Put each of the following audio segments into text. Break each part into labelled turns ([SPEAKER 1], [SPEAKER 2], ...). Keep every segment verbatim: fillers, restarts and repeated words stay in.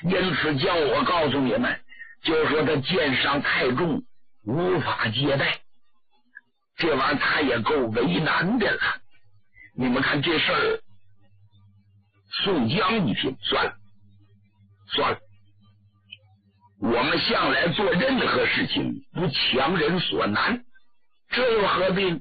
[SPEAKER 1] 因此叫我告诉你们，就说他剑伤太重，无法接待。这玩意儿他也够为难的了。你们看这事儿，宋江一听，算了算了，我们向来做任何事情不强人所难，这又何必？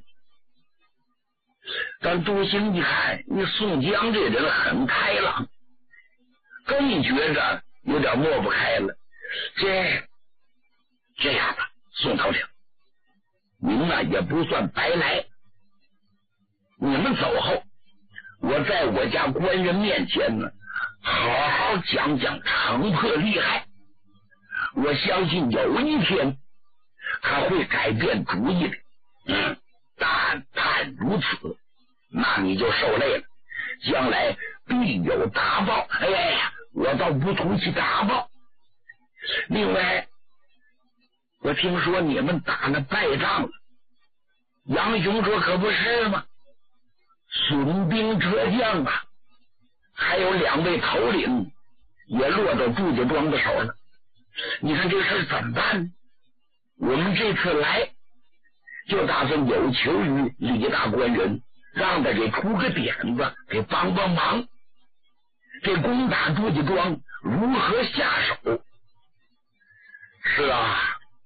[SPEAKER 1] 但杜兴一看，你宋江这人很开朗，更觉着有点抹不开了。这这样吧，宋头领，您呢也不算白来，你们走后，我在我家官人面前呢，好好讲讲城破厉害。我相信有一天他会改变主意的。嗯，但盼如此，那你就受累了，将来必有大报。哎呀，我倒不图其大报。另外，我听说你们打了败仗了，杨雄说可不是吗？损兵折将啊，还有两位头领也落到祝家庄的手了。你看这事怎么办呢？我们这次来就打算有求于李大官人，让他给出个点子，给帮帮忙。这攻打祝家庄如何下手？是啊，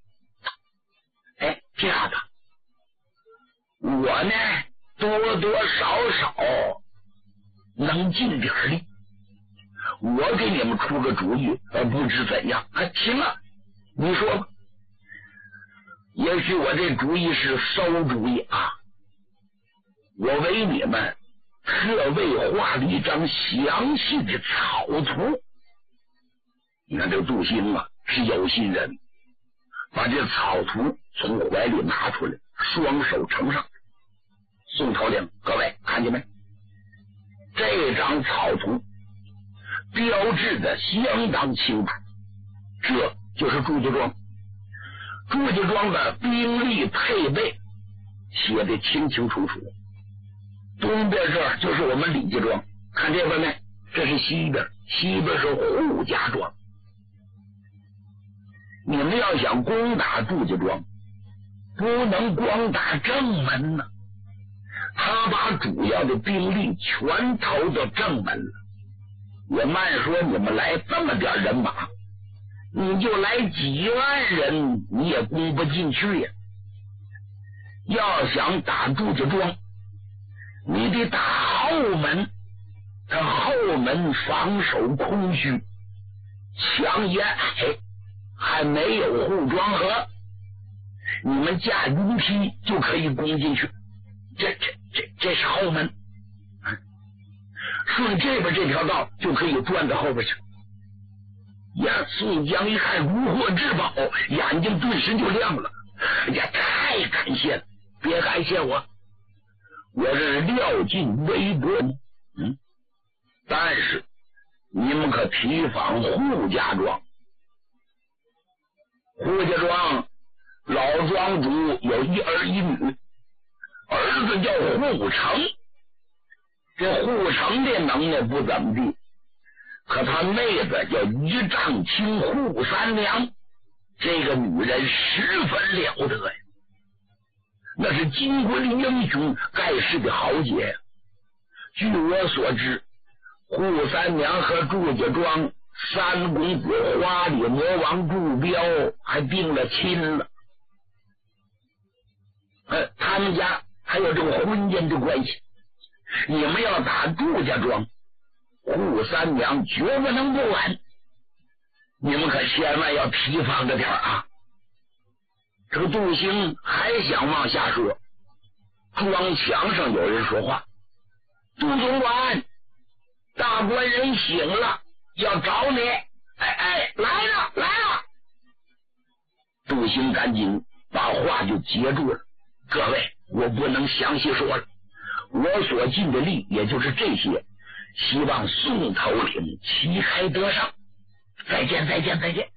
[SPEAKER 1] 哎，这样吧，我呢多多少少能尽点力，我给你们出个主意，呃，不知怎样啊？行啊，你说吧。也许我这主意是馊主意啊，我为你们特为画了一张详细的草图。你看这个杜兴啊是有心人，把这草图从怀里拿出来，双手呈上。宋头领，各位看见没？这张草图标志的相当清楚，这就是祝家庄。祝家庄的兵力配备写得清清楚楚。东边这儿就是我们李家庄，看这边没？这是西边，西边是扈家庄。你们要想攻打祝家庄，不能光打正门呢，他把主要的兵力全投到正门了。也慢说你们来这么点人马，你就来几万人，你也攻不进去呀。要想打祝家庄，你得打后门，他后门防守空虚，墙也矮，还没有护庄河，你们架云梯就可以攻进去。这这这这是后门，顺这边这条道就可以钻到后边去。呀，宋江一看如获至宝，眼睛顿时就亮了。呀，太感谢了！别感谢我，我是料尽微薄。嗯，但是你们可提防扈家庄。扈家庄老庄主有一儿一女，儿子叫扈成。这扈成的能耐不怎么地，可他妹子叫一丈青扈三娘，这个女人十分了得呀，那是巾帼英雄盖世的豪杰。据我所知，扈三娘和祝家庄三公子花里魔王祝彪还定了亲了，呃，他们家还有这个婚姻的关系。你们要打祝家庄，扈三娘绝不能不稳，你们可千万要提防着点啊！这个杜兴还想往下说，庄墙上有人说话：“杜总管，大官人醒了，要找你。”哎哎，来了来了！杜兴赶紧把话就截住了。各位，我不能详细说了，我所尽的力也就是这些，希望宋头领旗开得胜。再见再见再见！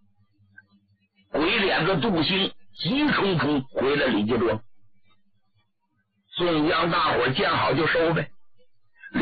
[SPEAKER 1] 鬼脸子杜兴急冲冲回了李家庄。宋江大伙见好就收呗。